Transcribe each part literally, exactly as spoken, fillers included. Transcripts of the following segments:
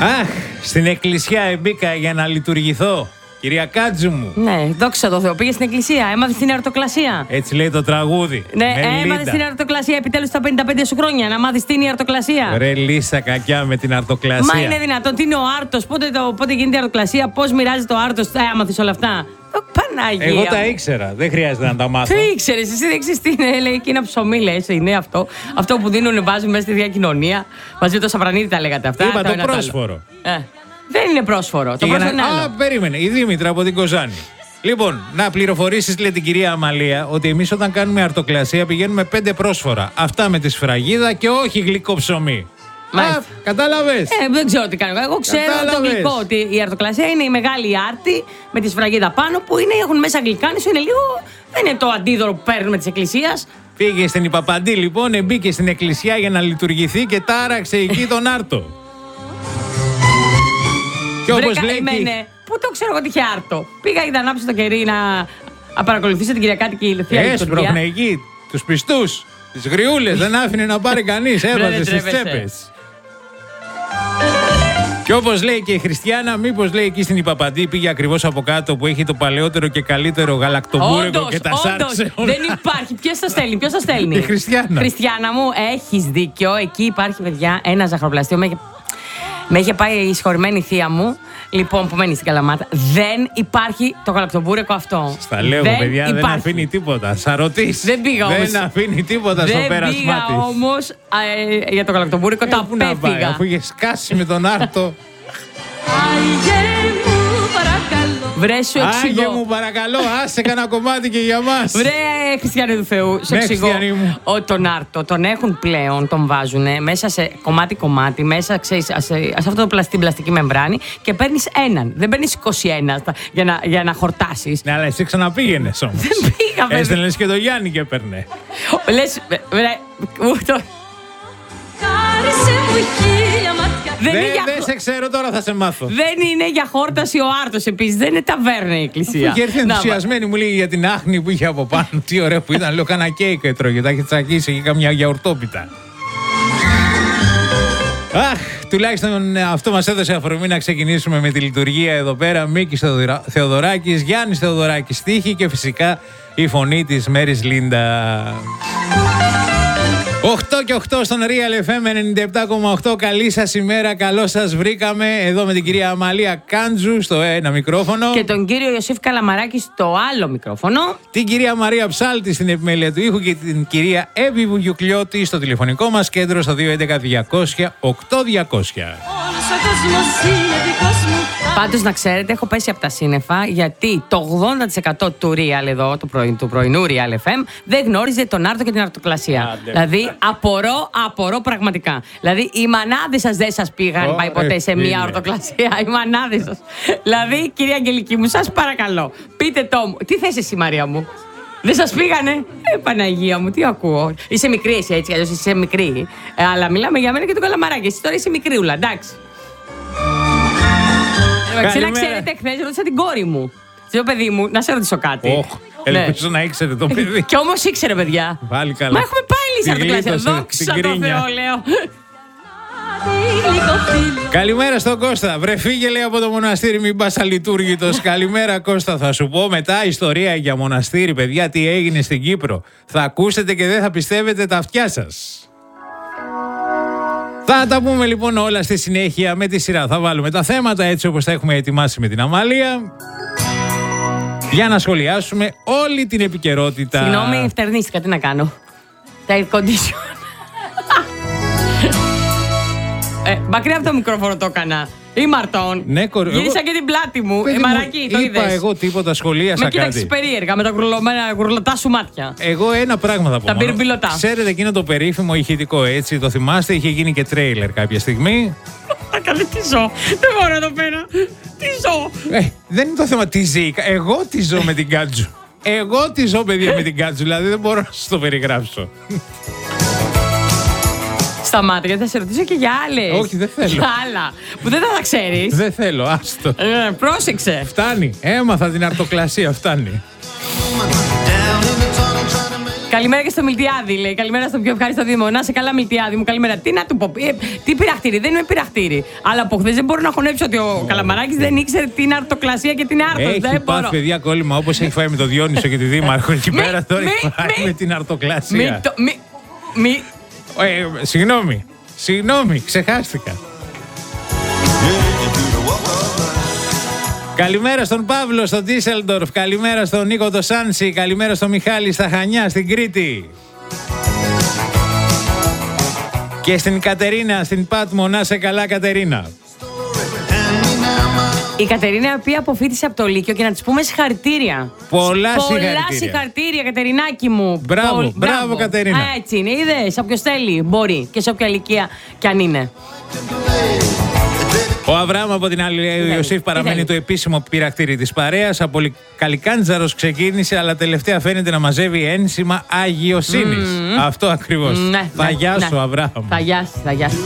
Αχ, στην εκκλησία μπήκα για να λειτουργηθώ. Κυρία Κάτζου μου. Ναι, δόξα τω Θεώ. Πήγε στην εκκλησία, έμαθε την εορτοκλασία. Έτσι λέει το τραγούδι. Ναι, έμαθε την εορτοκλασία επιτέλους στα πενήντα πέντε σου χρόνια. Να μάθει τι είναι η εορτοκλασία. Ρε Λίσσα, κακιά με την αρτοκλασία. Μα είναι δυνατόν, τι είναι ο άρτος, πότε, πότε γίνεται η αρτοκλασία, πώς μοιράζεται ο άρτος, θα έμαθε όλα αυτά. Παναγία. Εγώ τα ήξερα, δεν χρειάζεται να τα μάθω. Τι ήξερες, εσύ δεν ξέρεις τι είναι, λέει εκείνα ψωμί, λες, είναι αυτό. Αυτό που δίνουν, βάζουν μέσα στη διακοινωνία. Μαζί με το Σαφρανίδη τα λέγατε αυτά. Είπα το, το πρόσφορο. Ε, δεν είναι πρόσφορο. Και το πρόσφορο είναι να... άλλο. Α, περίμενε, η Δήμητρα από την Κοζάνη. Λοιπόν, να πληροφορήσεις, λέει την κυρία Αμαλία, ότι εμείς όταν κάνουμε αρτοκλασία πηγαίνουμε πέντε πρόσφορα. Αυτά με τη σφραγίδα και όχι γλυκό ψωμί. Α, κατάλαβες. Ε, δεν ξέρω τι κάνω. Εγώ ξέρω κατάλαβες. το γλυκό. Ότι η αρτοκλασία είναι η μεγάλη άρτη με τη σφραγίδα πάνω που είναι, έχουν μέσα γλυκάνισο. Είναι λίγο. Δεν είναι το αντίδωρο που παίρνουμε τη εκκλησία. Πήγε στην Ιπαπαντή λοιπόν, μπήκε στην εκκλησία για να λειτουργηθεί και τάραξε εκεί τον άρτο. Και όπως λέει. Καημένε, πού το ξέρω εγώ τι είχε άρτο. Πήγα για να ανάψω το κερί να, να παρακολουθήσω την Κυριακάτικη θεία λειτουργία. Έσπροχνε εκεί τους πιστούς, τις γριούλες, δεν άφηνε να πάρει κανείς, έβαζε στις τσέπες. Και όπως λέει και η Χριστιάνα, μήπως λέει εκεί στην Ιπαπαντή πήγε ακριβώς από κάτω που έχει το παλαιότερο και καλύτερο γαλακτομπούρεκο και τα σάρξε. Δεν υπάρχει. Ποιος το στέλνει, ποιος το στέλνει. Η Χριστιάνα. Χριστιάνα μου, έχεις δίκιο. Εκεί υπάρχει, παιδιά, ένα ζαχαροπλαστείο. Με είχε, με είχε πάει η συγχωρημένη θεία μου, λοιπόν, που μένει στην Καλαμάτα. Δεν υπάρχει το γαλακτομπούρεκο αυτό. Στα λέω, δεν παιδιά, υπάρχει. Δεν αφήνει τίποτα. Σαρωτής. Δεν πήγα όμως. Δεν αφήνει τίποτα στο πέρασμά της. Δεν πήγα όμως ε, για το γαλακτομπούρεκο, το απέφυγα. Αφού είχε σκάσει με τον άρτο. Βρε, σου εξηγώ. Άγιε μου, παρακαλώ, άσε κανένα κομμάτι και για μας. Βρε, Χριστιανέ του Θεού, σου εξηγώ. Ο, τον άρτο τον έχουν πλέον, τον βάζουν μέσα σε κομμάτι-κομμάτι, μέσα ξέρεις, σε, σε αυτό το πλαστή, πλαστική μεμβράνη και παίρνεις έναν. Δεν παίρνεις είκοσι ένα για να, για να χορτάσεις. Ναι, αλλά εσύ ξαναπήγαινες όμως. Δεν πήγα, βέβαια. Έστελνες και το Γιάννη και έπαιρνε. Λες, βρε, ούτω. Δεν δε, για... δε σε ξέρω, τώρα θα σε μάθω. Δεν είναι για χόρταση ο άρτος επίσης. Δεν είναι ταβέρνα η εκκλησία. Αφού έρθει ενθουσιασμένη, μου λέει για την άχνη που είχε από πάνω. Τι ωραίο που ήταν. Λέω, κάνα κέικ έτρωγε. Τα είχε τσακίσει και καμιά γιαουρτόπιτα. Αχ, τουλάχιστον αυτό μας έδωσε αφορμή να ξεκινήσουμε με τη λειτουργία εδώ πέρα. Μίκης Θεοδωράκης, Γιάννης Θεοδωράκης στίχη και φυσικά η φωνή της Μέρης Λίντα. οκτώ και οκτώ στον Real εφ εμ ενενήντα επτά κόμμα οκτώ. Καλή σας ημέρα, καλώς σας βρήκαμε. Εδώ με την κυρία Αμαλία Κάντζου στο ένα μικρόφωνο. Και τον κύριο Ιωσήφ Καλαμαράκη στο άλλο μικρόφωνο. Την κυρία Μαρία Ψάλτη στην επιμέλεια του ήχου και την κυρία Εύη Βουγιουκλιώτη στο τηλεφωνικό μας κέντρο στο δύο έντεκα διακόσια οκτώ διακόσια. Πάντως να ξέρετε, έχω πέσει από τα σύννεφα γιατί το ογδόντα τοις εκατό του Real εδώ, του, πρωι, του πρωινού Real εφ εμ, δεν γνώριζε τον άρτο και την αρτοκλασία. Άντε, δηλαδή, απορώ, απορώ πραγματικά. Δηλαδή, οι μανάδες σας δεν σας πήγαν oh, πάει ποτέ σε μία αρτοκλασία. Οι μανάδες σας. Δηλαδή, κυρία Αγγελική μου, σας παρακαλώ, πείτε το μου. Τι θες εσύ, Μαρία μου? Δεν σας πήγανε? Ε, Παναγία μου, τι ακούω. Είσαι μικρή εσύ, έτσι, αλλιώς είσαι μικρή. Ε, αλλά μιλάμε για μένα και τον Καλαμαράκη. Εσύ τώρα είσαι μικρούλα, εντάξει. Να ξέρετε, χθες ρώτησα την κόρη μου. Τι παιδί μου, να σε ρωτήσω κάτι. Oh, ελπίζω ναι. να ήξερε το παιδί. Κι όμως ήξερε, παιδιά. Πάλι καλά. Μα έχουμε πάλι σε αρτοκλασία. Δόξα τω Θεώ, λέω. Καλημέρα στον Κώστα. Βρε φύγε, λέει, από το μοναστήρι, μην πας αλειτούργητος. Καλημέρα Κώστα, θα σου πω μετά ιστορία για μοναστήρι, παιδιά, τι έγινε στην Κύπρο. Θα ακούσετε και δεν θα πιστεύετε τα αυτιά σας. Θα τα πούμε λοιπόν όλα στη συνέχεια με τη σειρά. Θα βάλουμε τα θέματα έτσι όπως τα έχουμε ετοιμάσει με την Αμάλια για να σχολιάσουμε όλη την επικαιρότητα. Συγγνώμη, φτερνίστηκα, τι να κάνω. Τα air condition. ε, μακριά από το μικρόφωνο το έκανα. Ή Μαρτών. Ναι, κορ... Γύρισα και την πλάτη μου. Παιδί ε, Μαράκι, το είδες? Είπα εγώ τίποτα, σχολίασα με κάτι. Με κοίταξες περίεργα με τα γουρλωτά σου μάτια. Εγώ ένα πράγμα θα πω. Τα πυρμπιλωτά. Ξέρετε εκείνο το περίφημο ηχητικό, έτσι, το θυμάστε, είχε γίνει και τρέιλερ κάποια στιγμή. Καλή, τι ζω. Δεν μπορώ εδώ πέρα. Τι ζω. Ε, δεν είναι το θέμα τι ζει. Εγώ τι ζω με την Κάτζου. Εγώ τι ζω, παιδιά, με την Κάτζου. Δηλαδή δεν μπορώ να σας το περιγράψω. Σταμάτα, γιατί θα σε ρωτήσω και για άλλες. Όχι, δεν θέλω. Για άλλα. Που δεν θα τα ξέρεις. Δεν θέλω, άστο. Ε, πρόσεξε. Φτάνει. Έμαθα την αρτοκλασία, φτάνει. Καλημέρα και στο Μιλτιάδη, λέει. Καλημέρα στο πιο ευχάριστο Δήμο. Να σε καλά, Μιλτιάδη μου. Καλημέρα. Τι να του πω, ε, τι πειραχτήρι, δεν είμαι πειραχτήρι. Αλλά από χθες δεν μπορώ να χωνέψω ότι ο Καλαμαράκης δεν ήξερε την αρτοκλασία και την άρθρο. Έχει δεν πάθει, μπορώ. παιδιά, κόλλημα όπως έχει φάει με τον Διόνυσο και τη Δήμαρχο. Εκεί πέρα τώρα έχει φάει με την αρτοκλασία. Μη, το, μη, μη. Ε, συγγνώμη, συγγνώμη, ξεχάστηκα. Καλημέρα στον Παύλο στο Ντίσελντορφ, καλημέρα στον Νίκο το Σάνσι, καλημέρα στον Μιχάλη στα Χανιά, στην Κρήτη. Και στην Κατερίνα, στην Πάτμο, να σε καλά Κατερίνα. Η Κατερίνα, η οποία αποφοίτησε από το Λύκειο, και να της πούμε συγχαρητήρια. Πολλά, Πολλά συγχαρητήρια. συγχαρητήρια, Κατερινάκη μου. Μπράβο, Πολ... μπράβο, Κατερίνα. Α, έτσι είναι, είδες, όποιος θέλει μπορεί και σε όποια ηλικία κι αν είναι. Ο Αβραάμ από την άλλη, ο Ιωσήφ παραμένει το επίσημο πειρακτήρι της παρέας. Από Καλικάντζαρος ξεκίνησε, αλλά τελευταία φαίνεται να μαζεύει ένσημα αγιοσύνης. Mm. Αυτό ακριβώς. Ναι, θα ναι, γιάσω, ναι. Αβραάμ. Θα γιάσει, θα γιάσει.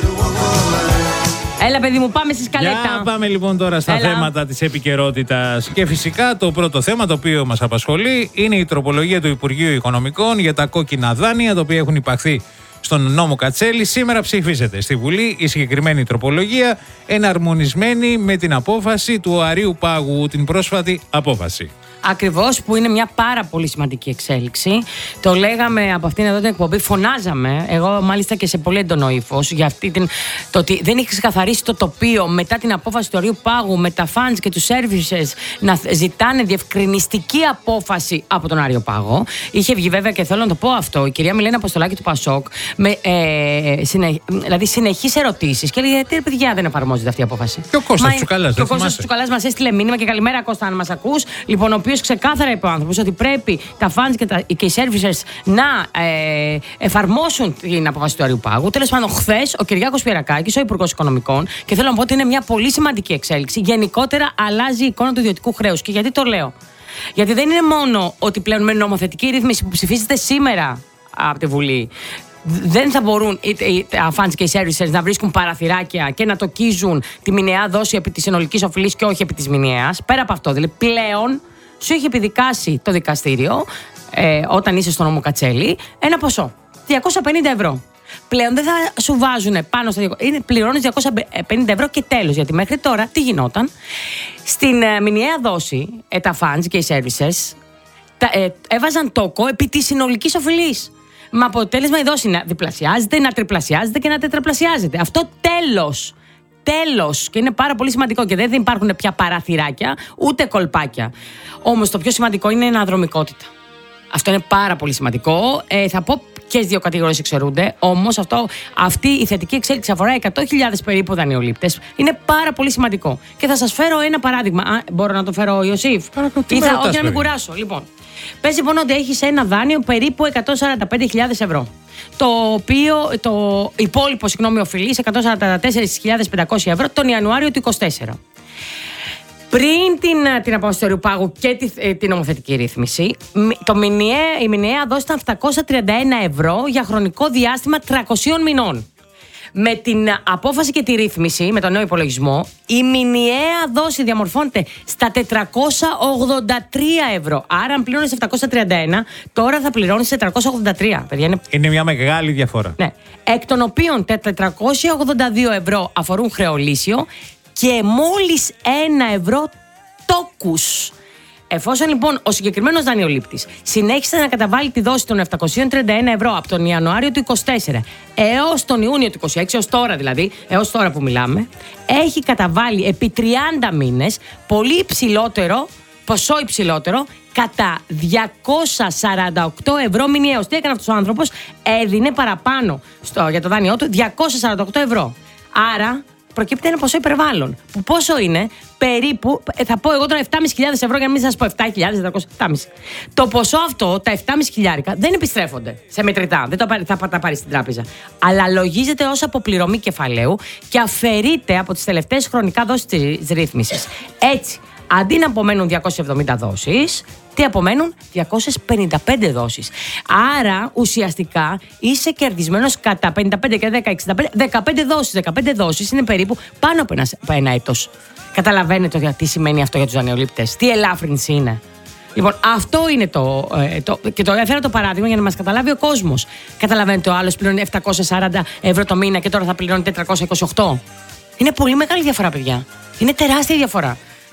Έλα, παιδί μου, πάμε στη σκαλέτα. Για πάμε λοιπόν τώρα στα Έλα. θέματα της επικαιρότητας. Και φυσικά το πρώτο θέμα το οποίο μας απασχολεί είναι η τροπολογία του Υπουργείου Οικονομικών για τα κόκκινα δάνεια, τα οποία έχουν υπαχθεί στον νόμο Κατσέλη. Σήμερα ψηφίζεται στη Βουλή η συγκεκριμένη τροπολογία, εναρμονισμένη με την απόφαση του Αρείου Πάγου, την πρόσφατη απόφαση. Ακριβώς, που είναι μια πάρα πολύ σημαντική εξέλιξη. Το λέγαμε από αυτήν εδώ την εκπομπή, φωνάζαμε, εγώ μάλιστα και σε πολύ έντονο ύφος, για αυτή την, το ότι δεν έχει ξεκαθαρίσει το τοπίο μετά την απόφαση του Αρείου Πάγου με τα funds και τους services να ζητάνε διευκρινιστική απόφαση από τον Άριο Πάγο. Είχε βγει βέβαια, και θέλω να το πω αυτό, η κυρία Μιλένα Αποστολάκη του Πασόκ, με ε, συνε, δηλαδή συνεχείς ερωτήσεις και λέει: τι παιδιά, δεν εφαρμόζεται αυτή η απόφαση. Και ο Κώστας Τσουκαλάς. Και ο Κώστας Τσουκαλάς μας έστειλε μήνυμα και καλημέρα, Κώστα, αν μας ακούς. Λοιπόν, ο οποίος ξεκάθαρα είπε ο άνθρωπος ότι πρέπει τα funds και, τα, και οι services να ε, εφαρμόσουν την απόφαση του Αρείου Πάγου. Τέλος πάντων, χθες ο Κυριάκος Πιερακάκης, ο Υπουργός Οικονομικών, και θέλω να πω ότι είναι μια πολύ σημαντική εξέλιξη. Γενικότερα αλλάζει η εικόνα του ιδιωτικού χρέους. Και γιατί το λέω? Γιατί δεν είναι μόνο ότι πλέον με νομοθετική ρύθμιση που ψηφίζεται σήμερα από τη Βουλή, δεν θα μπορούν τα funds και οι services να βρίσκουν παραθυράκια και να τοκίζουν τη μηνιαία δόση επί της συνολικής οφειλής και όχι επί της μηνιαίας. Πέρα από αυτό, δηλαδή πλέον σου έχει επιδικάσει το δικαστήριο, ε, όταν είσαι στο νόμο Κατσέλη, ένα ποσό, διακόσια πενήντα ευρώ. Πλέον δεν θα σου βάζουν πάνω στα διακόσια, πληρώνεις διακόσια πενήντα ευρώ και τέλος. Γιατί μέχρι τώρα τι γινόταν? Στην ε, μηνιαία δόση, ε, τα funds και οι services τα, ε, έβαζαν τόκο επί της συνολικής οφειλής. Με αποτέλεσμα η δόση να διπλασιάζεται, να τριπλασιάζεται και να τετραπλασιάζεται. Αυτό τέλος. Τέλος. Και είναι πάρα πολύ σημαντικό και δεν υπάρχουν πια παραθυράκια ούτε κολπάκια. Όμως το πιο σημαντικό είναι η αναδρομικότητα. Αυτό είναι πάρα πολύ σημαντικό. Ε, θα πω και δύο κατηγορίες εξαιρούνται. Όμως αυτό, αυτή η θετική εξέλιξη αφορά εκατό χιλιάδες περίπου δανειολήπτες. Είναι πάρα πολύ σημαντικό. Και θα σας φέρω ένα παράδειγμα. Α, μπορώ να το φέρω, Ιωσήφ? Ή θα, όχι, να μην κουράσω. Λοιπόν, πες λοιπόν ότι έχεις ένα δάνειο περίπου εκατόν σαράντα πέντε χιλιάδες ευρώ. Το οποίο, το υπόλοιπο, συγγνώμη, οφειλής εκατόν σαράντα τέσσερις χιλιάδες πεντακόσια ευρώ τον Ιανουάριο του είκοσι τέσσερα. Πριν την, την απόφαση του Αρείου Πάγου και τη, την νομοθετική ρύθμιση, το μηνιαία, η μηνιαία δόση ήταν επτακόσια τριάντα ένα ευρώ για χρονικό διάστημα τριακοσίων μηνών. Με την απόφαση και τη ρύθμιση, με τον νέο υπολογισμό, η μηνιαία δόση διαμορφώνεται στα τετρακόσια ογδόντα τρία ευρώ. Άρα, αν πλήρωνες επτακόσια τριάντα ένα, τώρα θα πληρώνεις τετρακόσια ογδόντα τρία. Παιδιά, είναι... είναι μια μεγάλη διαφορά. Ναι. Εκ των οποίων τετρακόσια ογδόντα δύο ευρώ αφορούν χρεολύσιο και μόλις ένα ευρώ τόκους. Εφόσον λοιπόν ο συγκεκριμένος δανειολήπτης συνέχισε να καταβάλει τη δόση των επτακόσια τριάντα ένα ευρώ από τον Ιανουάριο του είκοσι τέσσερα έως τον Ιούνιο του είκοσι έξι, έως τώρα δηλαδή, έως τώρα που μιλάμε, έχει καταβάλει επί τριάντα μήνες πολύ υψηλότερο, ποσό υψηλότερο, κατά διακόσια σαράντα οκτώ ευρώ μηνιαίως. Τι έκανε αυτός ο άνθρωπος? Έδινε παραπάνω στο, για το δάνειό του διακόσια σαράντα οκτώ ευρώ. Άρα προκύπτει ένα ποσό υπερβάλλον. Που πόσο είναι? Περίπου, θα πω εγώ τώρα επτά χιλιάδες ευρώ, για να μην σας πω επτά χιλιάδες τετρακόσια. Το ποσό αυτό, τα επτά χιλιάδες, δεν επιστρέφονται σε μετρητά. Δεν το θα τα πάρει στην τράπεζα. Αλλά λογίζεται ως αποπληρωμή κεφαλαίου και αφαιρείται από τις τελευταίες χρονικά δόσεις της ρύθμισης. Έτσι, αντί να απομένουν διακόσιες εβδομήντα δόσεις, τι απομένουν? διακόσιες πενήντα πέντε δόσεις. Άρα ουσιαστικά είσαι κερδισμένος κατά πενήντα πέντε και δέκα, εξήντα πέντε, δεκαπέντε δόσεις. δεκαπέντε δόσεις είναι περίπου πάνω από ένα, από ένα έτος. Καταλαβαίνετε τι σημαίνει αυτό για τους δανειολήπτες? Τι ελάφρυνση είναι? Λοιπόν, αυτό είναι το, ε, το. Και το έφερα το παράδειγμα για να μας καταλάβει ο κόσμος. Καταλαβαίνετε, ο άλλος πληρώνει επτακόσια σαράντα ευρώ το μήνα και τώρα θα πληρώνει τετρακόσια είκοσι οκτώ. Είναι πολύ μεγάλη διαφορά, παιδιά. Είναι τεράστια διαφορά.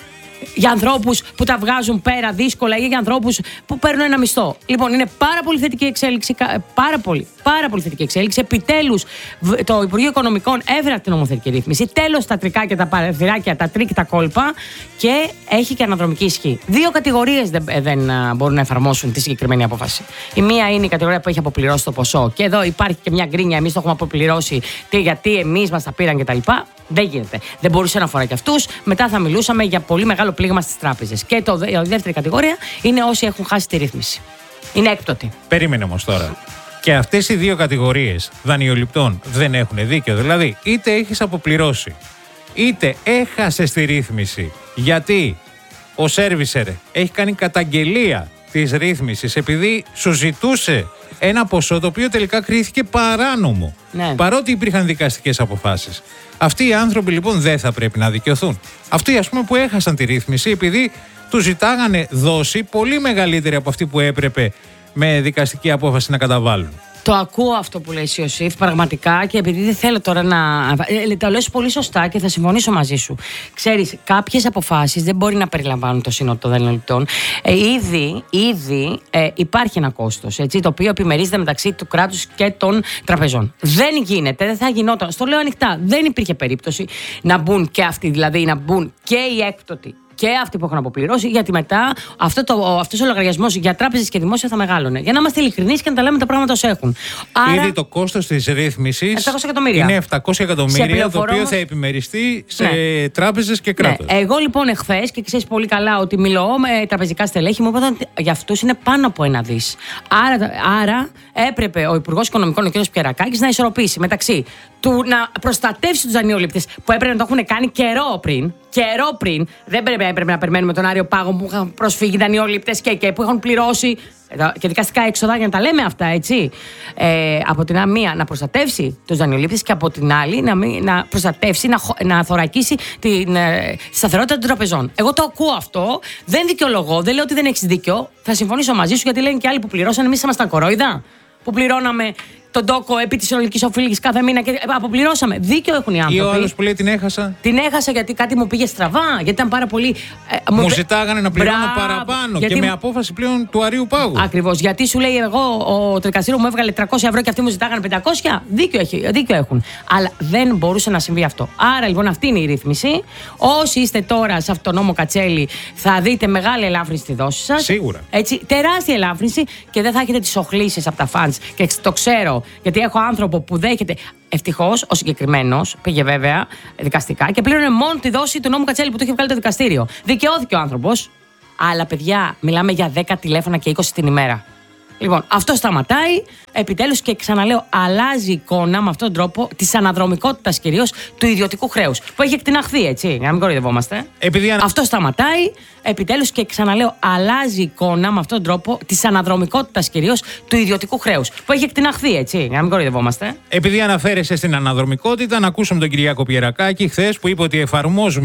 Για ανθρώπους που τα βγάζουν πέρα δύσκολα ή για ανθρώπους που παίρνουν ένα μισθό. Λοιπόν, είναι πάρα πολύ θετική εξέλιξη. Πάρα πολύ, πάρα πολύ θετική εξέλιξη. Επιτέλους, το Υπουργείο Οικονομικών έβρε την νομοθετική ρύθμιση. Τέλος τα τρικάκια, τα παραθυράκια, τα τρίκ, τα κόλπα και έχει και αναδρομική ισχύ. Δύο κατηγορίες δεν, δεν μπορούν να εφαρμόσουν τη συγκεκριμένη απόφαση. Η μία είναι η κατηγορία που έχει αποπληρώσει το ποσό. Και εδώ υπάρχει και μια γκρίνια. Εμείς το έχουμε αποπληρώσει. Τι, γιατί εμείς μας τα πήραν κτλ. Δεν γίνεται. Δεν μπορούσε να αφορά και αυτούς. Μετά θα μιλούσαμε για πολύ μεγάλο πλήγμα στις τράπεζες. Και το, η δεύτερη κατηγορία είναι όσοι έχουν χάσει τη ρύθμιση. Είναι έκπτωτοι. Περίμενε όμως τώρα. Και αυτές οι δύο κατηγορίες δανειοληπτών δεν έχουν δίκιο. Δηλαδή, είτε έχεις αποπληρώσει, είτε έχασες τη ρύθμιση γιατί ο σέρβισερ έχει κάνει καταγγελία της ρύθμισης επειδή σου ζητούσε ένα ποσό το οποίο τελικά κρίθηκε παράνομο. Ναι. Παρότι υπήρχαν δικαστικές αποφάσεις. Αυτοί οι άνθρωποι λοιπόν δεν θα πρέπει να δικαιωθούν. Αυτοί, ας πούμε, που έχασαν τη ρύθμιση επειδή τους ζητάγανε δόση πολύ μεγαλύτερη από αυτή που έπρεπε με δικαστική απόφαση να καταβάλουν. Το ακούω αυτό που λέει ο Σιφ πραγματικά και επειδή δεν θέλω τώρα να. Ε, το λες πολύ σωστά και θα συμφωνήσω μαζί σου. Ξέρεις, κάποιες αποφάσεις δεν μπορεί να περιλαμβάνουν το σύνολο των δανειοληπτών. Ε, ήδη ήδη ε, υπάρχει ένα κόστος, έτσι, το οποίο επιμερίζεται μεταξύ του κράτους και των τραπεζών. Δεν γίνεται, δεν θα γινόταν. Στο λέω ανοιχτά. Δεν υπήρχε περίπτωση να μπουν και αυτοί, δηλαδή να μπουν και οι έκπτωτοι και αυτοί που έχουν αποπληρώσει, γιατί μετά αυτό το, αυτός ο λογαριασμός για τράπεζες και δημόσια θα μεγάλωνε. Για να είμαστε ειλικρινείς και να τα λέμε τα πράγματα όσο έχουν. Άρα, ήδη το κόστος της ρύθμισης επτακόσια εκατομμύρια. είναι επτακόσια εκατομμύρια, το οποίο όμως θα επιμεριστεί σε ναι. τράπεζες και κράτος. Ναι. Εγώ λοιπόν εχθές, και ξέρεις πολύ καλά ότι μιλώ με τραπεζικά στελέχη, μου είπαν ότι για αυτούς είναι πάνω από ένα δις. Άρα, άρα έπρεπε ο Υπουργός Οικονομικών, ο κ. Πιερακάκης, να ισορροπήσει μεταξύ του να προστατεύσει τους δανειολήπτες που έπρεπε να το έχουν κάνει καιρό πριν. Καιρό πριν. Δεν πρέπει, έπρεπε να περιμένουμε τον Άριο Πάγο που είχαν προσφύγει δανειολήπτες και, και που έχουν πληρώσει και δικαστικά έξοδα για να τα λέμε αυτά, έτσι. Ε, από την μία να προστατεύσει τους δανειολήπτες και από την άλλη να, μην, να προστατεύσει, να, να θωρακίσει την ε, σταθερότητα των τραπεζών. Εγώ το ακούω αυτό. Δεν δικαιολογώ, δεν λέω ότι δεν έχεις δίκιο. Θα συμφωνήσω μαζί σου γιατί λένε και άλλοι που πληρώσαν. Εμείς ήμασταν κορόιδα που πληρώναμε τον τόκο επί της συνολικής οφείλης κάθε μήνα και αποπληρώσαμε. Δίκιο έχουν οι άνθρωποι. Ή ο άλλος που λέει την έχασα. Την έχασα γιατί κάτι μου πήγε στραβά, γιατί ήταν πάρα πολύ. Ε, μου μου ζητάγανε να πληρώνω Μπράβο, παραπάνω γιατί... και με απόφαση πλέον του Αρίου Πάγου. Ακριβώς. Γιατί σου λέει εγώ, ο το δικαστήριο μου έβγαλε τριακόσια ευρώ και αυτοί μου ζητάγανε πεντακόσια. Δίκιο, έχει, δίκιο έχουν. Αλλά δεν μπορούσε να συμβεί αυτό. Άρα λοιπόν αυτή είναι η ρύθμιση. Όσοι είστε τώρα σε αυτό το νόμο Κατσέλη, θα δείτε μεγάλη ελάφρυνση στη δόση σας. Σίγουρα. Έτσι, τεράστια ελάφρυνση και δεν θα έχετε τις οχλήσεις από τα φαντς. Και το ξέρω, γιατί έχω άνθρωπο που δέχεται. Ευτυχώς ο συγκεκριμένος πήγε βέβαια δικαστικά και πλήρωνε μόνο τη δόση του νόμου Κατσέλη που του είχε βγάλει το δικαστήριο. Δικαιώθηκε ο άνθρωπος. Αλλά παιδιά, μιλάμε για δέκα τηλέφωνα και είκοσι την ημέρα. Λοιπόν, αυτό σταματάει. Επιτέλους και ξαναλέω, αλλάζει η εικόνα με αυτόν τον τρόπο της αναδρομικότητας κυρίως του ιδιωτικού χρέους. Που έχει εκτιναχθεί, έτσι, για να μην κοροϊδευόμαστε. Επειδή ανα... Αυτό σταματάει. Επιτέλους και ξαναλέω, αλλάζει η εικόνα με αυτόν τον τρόπο της αναδρομικότητας κυρίως του ιδιωτικού χρέους. Που έχει εκτιναχθεί, έτσι, για να μην κοροϊδευόμαστε. Επειδή αναφέρεσαι στην αναδρομικότητα, να ακούσουμε τον Κυριάκο Πιερακάκη χθες που είπε ότι εφαρμόζουμε